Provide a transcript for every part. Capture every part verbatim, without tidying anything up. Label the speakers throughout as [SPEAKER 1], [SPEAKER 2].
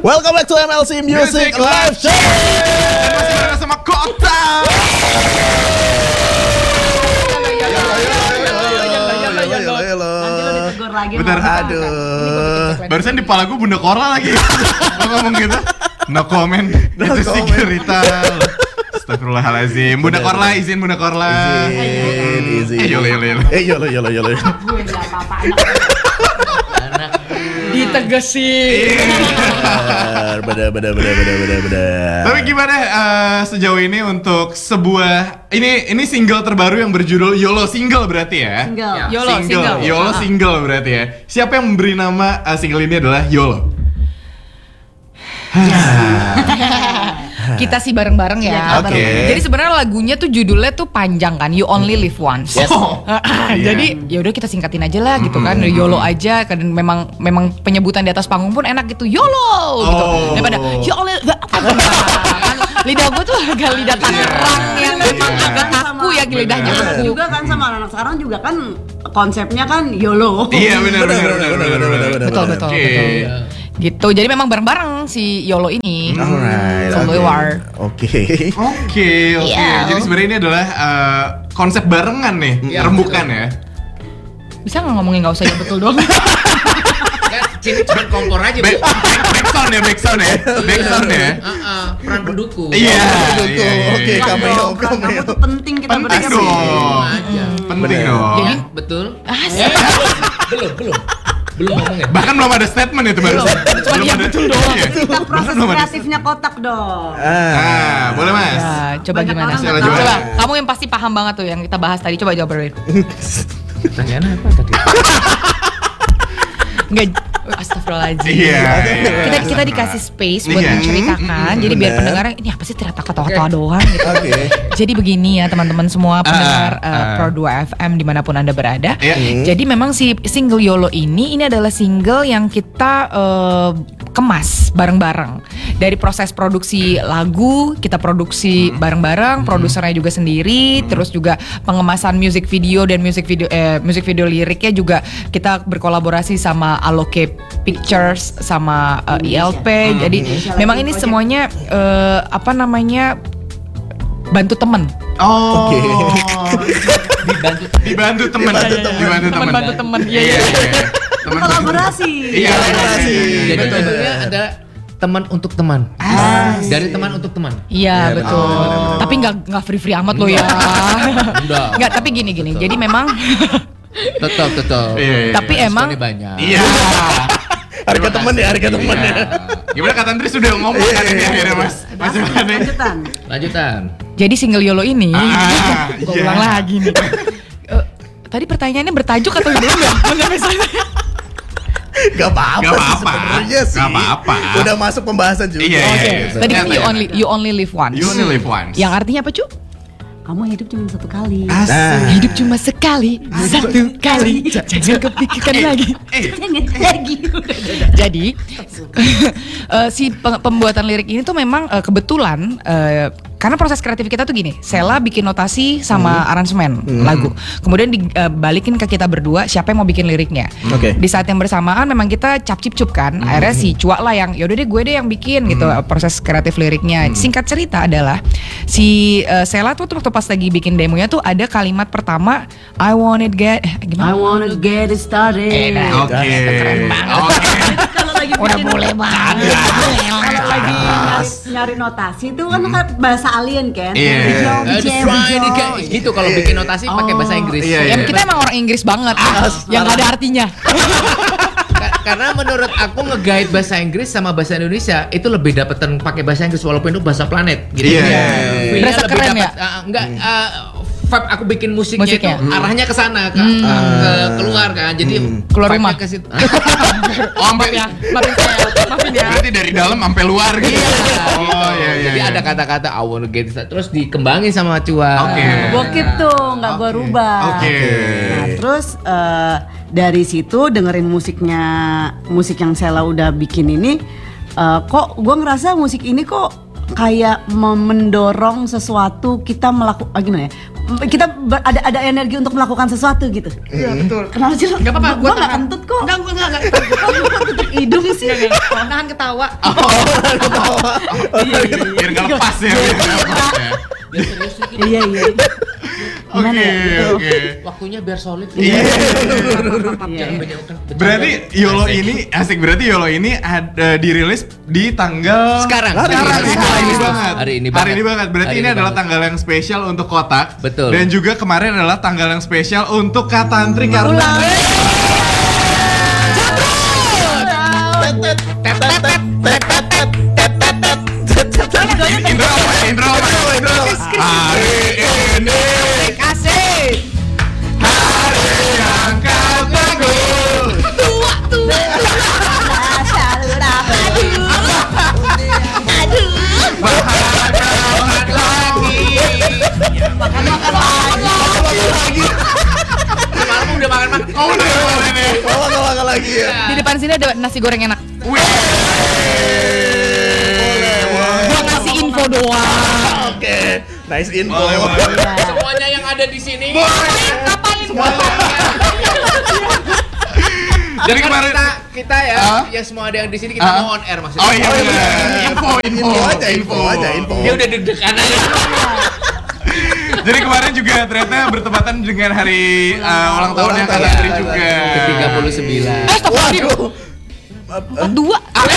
[SPEAKER 1] Welcome back to M L C Music, Music Live Show.
[SPEAKER 2] Dan masih bareng sama Kota.
[SPEAKER 3] Bentar,
[SPEAKER 1] aduh.
[SPEAKER 2] Barusan di pala gue Bunda Korla lagi. Lo ngomong gitu. No comment.
[SPEAKER 1] No
[SPEAKER 2] Itu si
[SPEAKER 1] comment.
[SPEAKER 2] Gerita. Astagfirullahaladzim. Bunda Korla, izin Bunda Korla.
[SPEAKER 1] Izin, izin.
[SPEAKER 2] Eh yolo yolo yolo.
[SPEAKER 1] Eh yolo yolo yolo.
[SPEAKER 3] gue gak apa-apa anak.
[SPEAKER 4] Ditegesin.
[SPEAKER 1] Bener bener bener bener bener bener.
[SPEAKER 2] Tapi gimana uh, sejauh ini untuk sebuah ini ini single terbaru yang berjudul YOLO single berarti ya?
[SPEAKER 3] Single.
[SPEAKER 4] Ya. YOLO single.
[SPEAKER 2] YOLO
[SPEAKER 4] Ah.
[SPEAKER 2] single berarti ya. Siapa yang memberi nama uh, single ini adalah YOLO?
[SPEAKER 4] Kita sih bareng-bareng ya.
[SPEAKER 3] Iya,
[SPEAKER 2] Oke.
[SPEAKER 4] bareng-bareng. Jadi sebenarnya lagunya tuh judulnya tuh panjang kan, You Only Live Once.
[SPEAKER 1] Yes.
[SPEAKER 2] Oh, iya.
[SPEAKER 4] Jadi ya udah kita singkatin aja lah gitu kan, YOLO aja. Kan memang memang penyebutan di atas panggung pun enak gitu, YOLO gitu.
[SPEAKER 2] Oh.
[SPEAKER 4] Daripada You Only lidah gue tuh agak lidah Tangerang yang memang agak kaku ya lidahnya
[SPEAKER 3] Sama
[SPEAKER 4] kaku.
[SPEAKER 3] juga kan sama anak sekarang juga kan konsepnya kan YOLO.
[SPEAKER 2] Iya benar benar benar benar benar.
[SPEAKER 4] Betul betul
[SPEAKER 2] Oke.
[SPEAKER 4] betul. Gitu. Jadi memang bareng-bareng si YOLO ini.
[SPEAKER 1] Alright.
[SPEAKER 4] Solo
[SPEAKER 1] oke.
[SPEAKER 4] war.
[SPEAKER 1] Oke.
[SPEAKER 2] Oke, oke.
[SPEAKER 4] Iya.
[SPEAKER 2] Jadi sebenarnya ini adalah uh, konsep barengan nih,
[SPEAKER 5] Iya,
[SPEAKER 2] rembukan ya.
[SPEAKER 4] Bisa nggak ngomongin nggak usah ya betul dong?
[SPEAKER 5] Kan sini cuma kompor aja, Bu.
[SPEAKER 2] Back, back, back sound ya, back sound ya, back sound ya.
[SPEAKER 5] Heeh, peran pendukung.
[SPEAKER 2] Iya.
[SPEAKER 1] Betul,
[SPEAKER 2] iya, iya,
[SPEAKER 1] oke,
[SPEAKER 2] iya.
[SPEAKER 1] cameo,
[SPEAKER 3] Peran kamu
[SPEAKER 1] cameo.
[SPEAKER 3] tuh penting kita
[SPEAKER 2] Penting
[SPEAKER 3] berikan.
[SPEAKER 2] dong,
[SPEAKER 5] Aja.
[SPEAKER 2] penting
[SPEAKER 1] Bener.
[SPEAKER 2] dong.
[SPEAKER 4] Jadi-
[SPEAKER 5] Ya, betul.
[SPEAKER 4] Asik.
[SPEAKER 5] Belum, belum. Belum ngomongnya.
[SPEAKER 2] Bahkan belum ada statement itu baru.
[SPEAKER 4] Cuma dia betul doang.
[SPEAKER 2] Iya.
[SPEAKER 3] Kita proses
[SPEAKER 2] Belum ada.
[SPEAKER 3] kreatifnya Kotak dong.
[SPEAKER 1] Ah.
[SPEAKER 2] Ah, boleh mas.
[SPEAKER 4] Ya, coba
[SPEAKER 3] Banyak
[SPEAKER 4] gimana?
[SPEAKER 3] orang
[SPEAKER 4] Coba,
[SPEAKER 2] nggak tahu.
[SPEAKER 4] coba. Kamu yang pasti paham banget tuh yang kita bahas tadi. Coba jawabannya.
[SPEAKER 5] Pertanyaan apa tadi?
[SPEAKER 4] Enggak. Astagfirullahaladzim.
[SPEAKER 2] Iya.
[SPEAKER 4] Kita kita dikasih space buat
[SPEAKER 2] Iya.
[SPEAKER 4] menceritakan. Jadi biar
[SPEAKER 1] Bener.
[SPEAKER 4] pendengarnya ini apa sih ternyata ketawa-tawa doang gitu.
[SPEAKER 1] Oke.
[SPEAKER 4] Jadi begini ya teman-teman semua pendengar
[SPEAKER 2] Ah,
[SPEAKER 4] uh,
[SPEAKER 2] ah.
[SPEAKER 4] Pro dua F M dimanapun Anda berada.
[SPEAKER 2] Iya.
[SPEAKER 4] Jadi memang si single YOLO ini ini adalah single yang kita uh, kemas bareng-bareng. Dari proses produksi lagu kita produksi bareng-bareng, produsernya juga sendiri, terus juga pengemasan music video dan music video eh, music video liriknya juga kita berkolaborasi sama Aloke Pictures sama uh, I L P. Jadi
[SPEAKER 3] Indonesia
[SPEAKER 4] memang
[SPEAKER 3] Live
[SPEAKER 4] ini
[SPEAKER 3] Project.
[SPEAKER 4] semuanya uh, apa namanya bantu temen.
[SPEAKER 2] Oh.
[SPEAKER 1] Oke.
[SPEAKER 5] Dibantu.
[SPEAKER 2] Dibantu teman.
[SPEAKER 1] Dibantu teman.
[SPEAKER 2] Dibantu
[SPEAKER 4] Temen
[SPEAKER 2] teman.
[SPEAKER 4] bantu temen. Iya
[SPEAKER 2] Iya.
[SPEAKER 4] iya.
[SPEAKER 2] iya. Teman.
[SPEAKER 3] Kolaborasi.
[SPEAKER 2] Iya.
[SPEAKER 1] Kolaborasi.
[SPEAKER 5] Jadi
[SPEAKER 1] Betul.
[SPEAKER 5] judulnya ada teman untuk teman. Dari teman untuk teman.
[SPEAKER 4] Iya
[SPEAKER 1] Iya,
[SPEAKER 4] betul.
[SPEAKER 1] benar, benar, benar.
[SPEAKER 4] Tapi nggak nggak free free amat loh ya.
[SPEAKER 5] Enggak.
[SPEAKER 4] Nggak. Tapi gini gini. Jadi memang.
[SPEAKER 5] Tetap, tetap.
[SPEAKER 2] Iya, iya.
[SPEAKER 4] Tapi emang.
[SPEAKER 5] Diskonnya banyak.
[SPEAKER 2] Iya.
[SPEAKER 1] Harga temen ya, harga temen ya.
[SPEAKER 2] Iya. Gimana Kak Tantri sudah ngomong kan ini akhirnya mas? Mas gimana nih?
[SPEAKER 3] Lanjutan.
[SPEAKER 5] Lanjutan.
[SPEAKER 4] Jadi single YOLO ini.
[SPEAKER 2] Ah,
[SPEAKER 4] Gue
[SPEAKER 2] iya.
[SPEAKER 4] ulang lagi nih. Eh, tadi pertanyaannya bertajuk atau belum ya? Menurut saya.
[SPEAKER 1] Gak apa-apa
[SPEAKER 2] Gak
[SPEAKER 1] sih
[SPEAKER 2] apa-apa.
[SPEAKER 1] sebenarnya sih.
[SPEAKER 2] Gak apa-apa.
[SPEAKER 1] Udah masuk pembahasan juga.
[SPEAKER 2] Iya,
[SPEAKER 4] Oke.
[SPEAKER 2] iya, iya.
[SPEAKER 4] Tadi kan
[SPEAKER 2] Ternyata
[SPEAKER 4] you
[SPEAKER 2] ya.
[SPEAKER 4] only you only live once.
[SPEAKER 2] You only live once.
[SPEAKER 4] Yang artinya apa cu?
[SPEAKER 3] Kamu hidup cuma satu kali.
[SPEAKER 1] Nah.
[SPEAKER 4] Hidup cuma sekali, satu kali, jangan kepikirkan lagi.
[SPEAKER 3] Jangan lagi.
[SPEAKER 4] Jadi eh, si peng- pembuatan lirik ini tuh memang eh, kebetulan eh, karena proses kreatif kita tuh gini, Sela bikin notasi sama aransemen lagu, kemudian dibalikin ke kita berdua siapa yang mau bikin liriknya.
[SPEAKER 1] Oke.
[SPEAKER 4] Di saat yang bersamaan memang kita cap cip cup kan, akhirnya si Cua lah yang yaudah deh gue deh yang bikin gitu proses kreatif liriknya. Singkat cerita adalah si eh, Sela tuh waktu pas lagi bikin demonya tuh ada kalimat pertama I want it get eh,
[SPEAKER 3] I
[SPEAKER 4] gimana?
[SPEAKER 3] wanna get it started.
[SPEAKER 2] Oke.
[SPEAKER 4] Keren banget.
[SPEAKER 2] Oke.
[SPEAKER 3] Kalau lagi
[SPEAKER 4] Udah
[SPEAKER 3] bikin-
[SPEAKER 4] boleh banget.
[SPEAKER 3] Kalau lagi nyari, nyari notasi itu kan kan bahasa alien kan.
[SPEAKER 2] Iya.
[SPEAKER 3] Bijau,
[SPEAKER 5] Eh,
[SPEAKER 3] bijau,
[SPEAKER 5] try
[SPEAKER 3] bijau.
[SPEAKER 5] it again. Gitu kalau bikin notasi pakai bahasa Inggris.
[SPEAKER 2] Iya,
[SPEAKER 4] Ya,
[SPEAKER 2] iya.
[SPEAKER 4] kita emang orang Inggris banget, yang gak ada artinya.
[SPEAKER 5] Ka- Karena menurut aku nge-guide bahasa Inggris sama bahasa Indonesia itu lebih dapetan pakai bahasa Inggris walaupun itu bahasa planet. Gitu.
[SPEAKER 2] Iya.
[SPEAKER 5] Feel-nya
[SPEAKER 4] Berasa
[SPEAKER 5] lebih
[SPEAKER 4] keren
[SPEAKER 5] dapet,
[SPEAKER 4] ya?
[SPEAKER 5] uh, enggak uh, vibe aku bikin musiknya,
[SPEAKER 4] Musiknya.
[SPEAKER 5] itu arahnya ke sana ke, ke keluar kan. Jadi
[SPEAKER 4] Keluar
[SPEAKER 5] vibe-nya
[SPEAKER 4] rumah.
[SPEAKER 5] ke situ.
[SPEAKER 2] Oh, sampai
[SPEAKER 4] Ya, maafin saya, maafin ya.
[SPEAKER 2] Berarti dari dalam sampai luar gitu. Oh iya iya.
[SPEAKER 5] Jadi
[SPEAKER 2] iya.
[SPEAKER 5] ada kata-kata I wanna get it started. Terus dikembangin sama Cua.
[SPEAKER 2] Oke.
[SPEAKER 3] Gua keep tuh, nggak gua
[SPEAKER 2] Oke.
[SPEAKER 3] rubah.
[SPEAKER 2] Oke.
[SPEAKER 3] Nah, terus eh, dari situ dengerin musiknya, musik yang Sela udah bikin ini, eh, kok gua ngerasa musik ini kok kayak mem- mendorong sesuatu kita melakukan, ah, gimana ya? Kita ber- ada ada energi untuk melakukan sesuatu gitu.
[SPEAKER 4] Iya betul.
[SPEAKER 3] Kenapa sih lo?
[SPEAKER 4] Gak apa-apa,
[SPEAKER 3] Gua
[SPEAKER 4] gua
[SPEAKER 3] nggak
[SPEAKER 4] tenang.
[SPEAKER 3] kentut kok.
[SPEAKER 4] Enggak, gua enggak, enggak.
[SPEAKER 3] Kok tutup hidung sih?
[SPEAKER 4] Nahan ketawa.
[SPEAKER 2] Biar nggak lepas ya. Biar nggak lepas ya.
[SPEAKER 5] Biar serius dikit.
[SPEAKER 3] Iya iya. Gimana
[SPEAKER 2] Oke,
[SPEAKER 3] ya? Gitu.
[SPEAKER 2] oke.
[SPEAKER 5] Waktunya biar solid.
[SPEAKER 2] Iya.
[SPEAKER 5] Jangan banyak kan.
[SPEAKER 2] Berarti YOLO ini asik, berarti YOLO ini ada dirilis di tanggal
[SPEAKER 5] Sekarang.
[SPEAKER 2] Sekarang,
[SPEAKER 5] Hari ini.
[SPEAKER 2] hari ini banget.
[SPEAKER 5] Hari ini
[SPEAKER 2] Hari
[SPEAKER 5] banget.
[SPEAKER 2] ini banget. Berarti
[SPEAKER 5] Hari
[SPEAKER 2] ini
[SPEAKER 5] ini
[SPEAKER 2] adalah
[SPEAKER 5] banget.
[SPEAKER 2] tanggal yang spesial untuk Kotak.
[SPEAKER 5] Betul.
[SPEAKER 2] Dan juga kemarin adalah tanggal yang spesial untuk Katantri karena Indra apa? Indra apa? Hari ini
[SPEAKER 4] Kasih.
[SPEAKER 2] hari yang kau tunggu.
[SPEAKER 5] Malam udah makan makan.
[SPEAKER 2] Oh udah kemarin ya.
[SPEAKER 1] Oh, nggak makan lagi ya.
[SPEAKER 4] Di depan sini ada nasi goreng enak.
[SPEAKER 2] Wih.
[SPEAKER 4] Gua ngasih info doang.
[SPEAKER 1] Oke, nice info.
[SPEAKER 2] Boleh, boleh.
[SPEAKER 5] Semuanya yang ada di sini.
[SPEAKER 2] Jadi
[SPEAKER 5] Kan
[SPEAKER 2] kemarin
[SPEAKER 5] kita kita ya,
[SPEAKER 2] Hah?
[SPEAKER 5] yang semua ada yang di sini kita
[SPEAKER 2] Hah?
[SPEAKER 5] mau on air maksudnya.
[SPEAKER 2] Oh iya benar. Info, info,
[SPEAKER 1] Info aja, info aja, info.
[SPEAKER 5] Dia udah deg-degan aja.
[SPEAKER 2] Jadi kemarin juga ternyata bertepatan dengan hari uh, ulang tahunnya
[SPEAKER 1] Ulang
[SPEAKER 2] Kak
[SPEAKER 1] tahun.
[SPEAKER 2] Tantri juga.
[SPEAKER 5] Ke tiga puluh sembilan.
[SPEAKER 4] Eh, stop tadi.
[SPEAKER 1] Waduh.
[SPEAKER 4] Empat dua.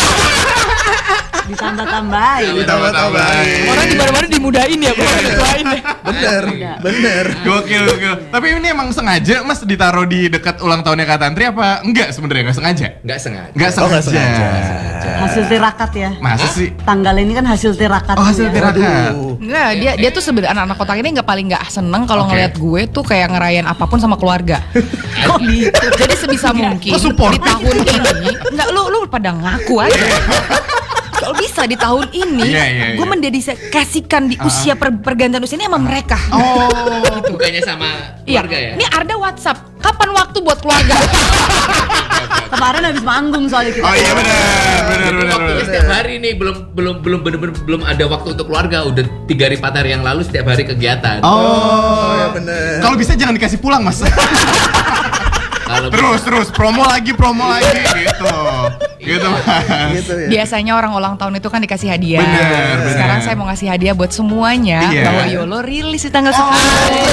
[SPEAKER 3] Ditambah-tambahin.
[SPEAKER 2] Ditambah-tambahin.
[SPEAKER 4] Orang di mana-mana dimudahin ya, bukan dituain ya.
[SPEAKER 1] Bener, bener.
[SPEAKER 2] Gokil, gokil. Tapi ini emang sengaja Mas ditaruh di dekat ulang tahunnya Kak Tantri apa enggak sebenarnya? Enggak sengaja?
[SPEAKER 5] Enggak sengaja.
[SPEAKER 2] Enggak
[SPEAKER 1] Oh, nggak
[SPEAKER 2] sengaja.
[SPEAKER 1] sengaja.
[SPEAKER 3] Hasil tirakat ya.
[SPEAKER 2] Masa sih?
[SPEAKER 3] Tanggal ini kan hasil tirakat.
[SPEAKER 2] Oh, hasil
[SPEAKER 3] ya.
[SPEAKER 2] tirakat.
[SPEAKER 1] Waduh.
[SPEAKER 4] Enggak, dia dia tuh sebenarnya anak-anak kotak ini nggak paling nggak seneng kalau
[SPEAKER 2] Oke.
[SPEAKER 4] ngeliat gue tuh kayak ngerayain apapun sama keluarga.
[SPEAKER 3] Kok gitu?
[SPEAKER 4] Jadi sebisa mungkin
[SPEAKER 2] Kok support?
[SPEAKER 4] di tahun ini, enggak lu lu pada ngaku aja. Kalau bisa di tahun ini,
[SPEAKER 2] Iya, iya,
[SPEAKER 4] gue
[SPEAKER 2] iya.
[SPEAKER 4] mendedikasikan di usia per- pergantian usia ini sama mereka.
[SPEAKER 2] Oh.
[SPEAKER 5] Bukannya sama
[SPEAKER 4] Iya,
[SPEAKER 5] keluarga ya?
[SPEAKER 4] ini Arda WhatsApp. Kapan waktu buat keluarga?
[SPEAKER 3] Kemarin habis manggung soalnya kita.
[SPEAKER 2] Oh iya benar, benar,
[SPEAKER 5] Itu
[SPEAKER 2] benar,
[SPEAKER 5] waktunya
[SPEAKER 2] benar.
[SPEAKER 5] setiap hari nih belum belum belum bener-bener belum ada waktu untuk keluarga. Udah tiga hari empat hari yang lalu setiap hari kegiatan.
[SPEAKER 2] Oh,
[SPEAKER 1] ya bener.
[SPEAKER 2] Kalau bisa jangan dikasih pulang, Mas.
[SPEAKER 5] Kalau
[SPEAKER 2] Terus, terus promo lagi, promo lagi gitu. Gitu, Mas.
[SPEAKER 1] Gitu ya.
[SPEAKER 4] Biasanya orang ulang tahun itu kan dikasih hadiah.
[SPEAKER 2] Bener, bener.
[SPEAKER 4] Sekarang saya mau ngasih hadiah buat semuanya
[SPEAKER 2] Iya.
[SPEAKER 4] bahwa YOLO rilis di tanggal
[SPEAKER 2] Oh.
[SPEAKER 4] sepuluh.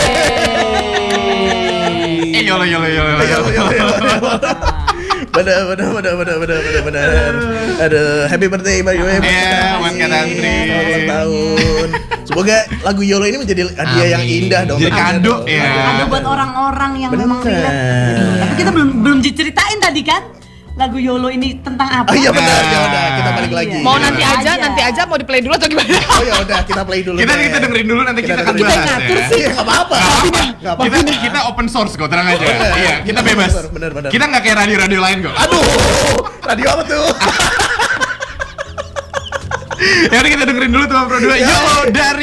[SPEAKER 2] Eh, yolo, yolo, yolo,
[SPEAKER 1] Ayo,
[SPEAKER 2] yolo.
[SPEAKER 1] ayo, ayo, ayo. Bener, bener, bener, bener, bener, bener, bener. Aduh, happy birthday by the way.
[SPEAKER 2] Iya, buat Kak Tantri.
[SPEAKER 1] Selamat ulang tahun. Semoga lagu YOLO ini menjadi hadiah yang
[SPEAKER 5] Amin.
[SPEAKER 1] indah dong.
[SPEAKER 2] Jadi
[SPEAKER 1] tentunya
[SPEAKER 2] kado
[SPEAKER 1] dong.
[SPEAKER 2] ya.
[SPEAKER 3] Ada buat orang-orang yang
[SPEAKER 1] Bener.
[SPEAKER 3] memang relate. Tapi kita belum belum diceritain tadi kan lagu YOLO ini tentang apa?
[SPEAKER 1] Oh iya benar,
[SPEAKER 2] Nah.
[SPEAKER 1] ya udah kita balik lagi.
[SPEAKER 4] Mau
[SPEAKER 2] Iya.
[SPEAKER 4] nanti aja,
[SPEAKER 3] Aja.
[SPEAKER 4] nanti aja mau di play dulu atau gimana?
[SPEAKER 1] Oh ya udah kita play dulu.
[SPEAKER 2] Kita
[SPEAKER 1] deh.
[SPEAKER 2] kita dengerin dulu nanti kita,
[SPEAKER 1] Kita
[SPEAKER 2] akan
[SPEAKER 1] dengerin.
[SPEAKER 2] bahas
[SPEAKER 4] Kita ngatur
[SPEAKER 2] ya.
[SPEAKER 4] sih.
[SPEAKER 1] Iya nggak apa-apa. Nggak apa-apa.
[SPEAKER 2] Kita kita open source kok, tenang aja. Iya, kita
[SPEAKER 1] Bener,
[SPEAKER 2] bebas.
[SPEAKER 1] bener, bener, bener.
[SPEAKER 2] Kita nggak kayak radio-radio lain kok.
[SPEAKER 1] Aduh, radio apa tuh?
[SPEAKER 2] Ya udah kita dengerin dulu tuh Pro dua YOLO dari